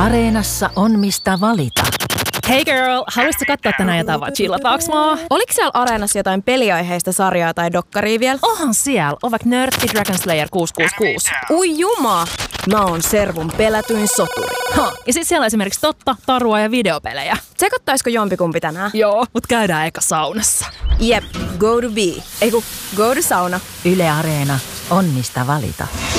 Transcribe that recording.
Areenassa on mistä valita. Hey girl, haluaisitko katsoa tänään jotain vai chillataaks mua? Oliko siellä Areenassa jotain peliaiheista sarjaa tai dokkaria vielä? Onhan siellä, on vaikka Nörtti Dragon Slayer 666. Ui juma! Mä oon Servun pelätyin soturi. Ja sit siellä on esimerkiksi totta, tarua ja videopelejä. Tsekattaisiko jompikumpi tänään? Joo, mut käydään eka saunassa. Jep, go to be. Go to sauna. Yle Areena on mistä valita.